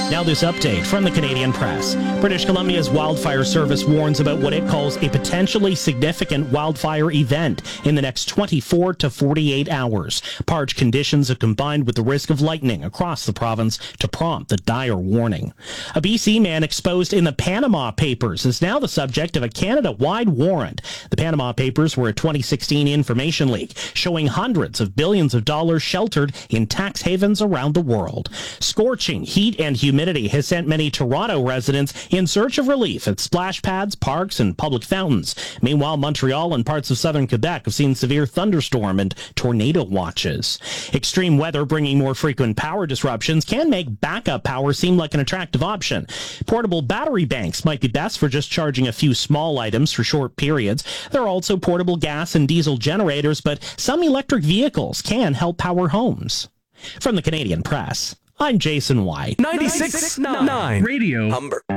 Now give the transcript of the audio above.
Now this update from the Canadian Press. British Columbia's Wildfire Service warns about what it calls a potentially significant wildfire event in the next 24 to 48 hours. Parched conditions have combined with the risk of lightning across the province to prompt the dire warning. A BC man exposed in the Panama Papers is now the subject of a Canada-wide warrant. The Panama Papers were a 2016 information leak showing hundreds of billions of dollars sheltered in tax havens around the world. Scorching heat and humidity has sent many Toronto residents in search of relief at splash pads, parks, and public fountains. Meanwhile, Montreal and parts of southern Quebec have seen severe thunderstorm and tornado watches. Extreme weather bringing more frequent power disruptions can make backup power seem like an attractive option. Portable battery banks might be best for just charging a few small items for short periods. There are also portable gas and diesel generators, but some electric vehicles can help power homes. From the Canadian Press, I'm Jason White. 96.9 Radio Humber.